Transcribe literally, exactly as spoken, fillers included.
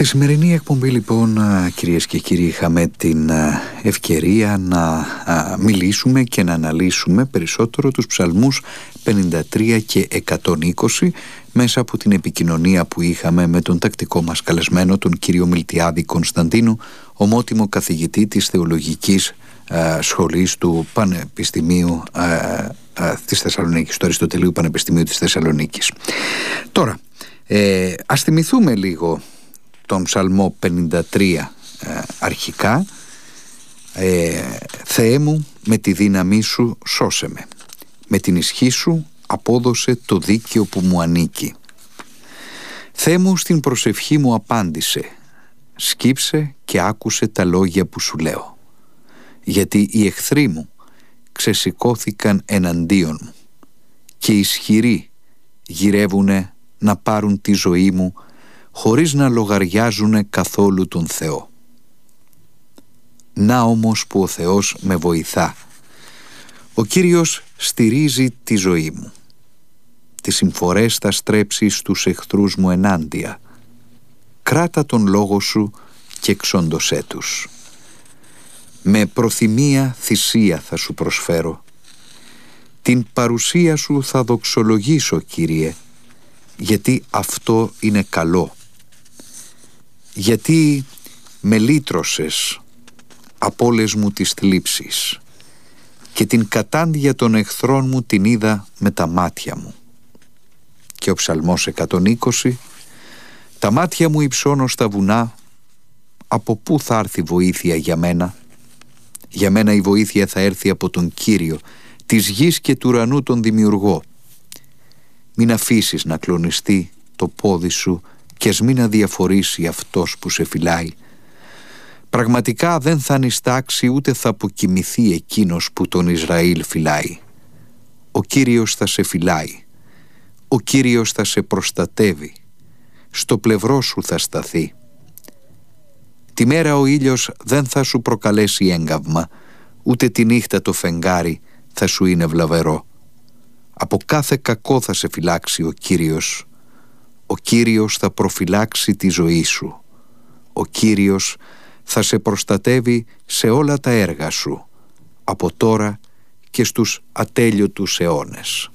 Στη σημερινή εκπομπή λοιπόν, κυρίες και κύριοι, είχαμε την ευκαιρία να μιλήσουμε και να αναλύσουμε περισσότερο τους ψαλμούς πενήντα τρία και εκατόν είκοσι μέσα από την επικοινωνία που είχαμε με τον τακτικό μας καλεσμένο, τον κύριο Μιλτιάδη Κωνσταντίνου, ομότιμο καθηγητή της Θεολογικής Σχολής του Πανεπιστημίου της Θεσσαλονίκης, του Αριστοτελείου Πανεπιστημίου της Θεσσαλονίκης. Τώρα, ε, ας θυμηθούμε λίγο τον ψαλμό πενήντα τρία ε, αρχικά. ε, Θεέ μου, με τη δύναμή σου σώσε με, με την ισχύ σου απόδωσε το δίκαιο που μου ανήκει. Θεέ μου, στην προσευχή μου απάντησε, σκύψε και άκουσε τα λόγια που σου λέω, γιατί οι εχθροί μου ξεσηκώθηκαν εναντίον μου και ισχυροί γυρεύουνε να πάρουν τη ζωή μου χωρίς να λογαριάζουνε καθόλου τον Θεό. Να όμως που ο Θεός με βοηθά. Ο Κύριος στηρίζει τη ζωή μου. Τις συμφορές θα στρέψει στους εχθρούς μου ενάντια. Κράτα τον λόγο σου και εξόντωσέ τους. Με προθυμία θυσία θα σου προσφέρω. Την παρουσία σου θα δοξολογήσω, Κύριε, γιατί αυτό είναι καλό. Γιατί με λύτρωσες από όλες μου τις θλίψεις και την κατάντια των εχθρών μου την είδα με τα μάτια μου. Και ο ψαλμός εκατόν είκοσι, τα μάτια μου υψώνω στα βουνά, από πού θα έρθει βοήθεια για μένα? Για μένα η βοήθεια θα έρθει από τον Κύριο, της γης και του ουρανού τον δημιουργό. Μην αφήσεις να κλονιστεί το πόδι σου και ας μην αδιαφορήσει αυτός που σε φυλάει. Πραγματικά δεν θα νηστάξει ούτε θα αποκοιμηθεί εκείνος που τον Ισραήλ φυλάει. Ο Κύριος θα σε φυλάει. Ο Κύριος θα σε προστατεύει. Στο πλευρό σου θα σταθεί. Τη μέρα ο ήλιος δεν θα σου προκαλέσει έγκαυμα, ούτε τη νύχτα το φεγγάρι θα σου είναι βλαβερό. Από κάθε κακό θα σε φυλάξει ο Κύριος. Ο Κύριος θα προφυλάξει τη ζωή σου. Ο Κύριος θα σε προστατεύει σε όλα τα έργα σου, από τώρα και στους ατέλειωτους αιώνες.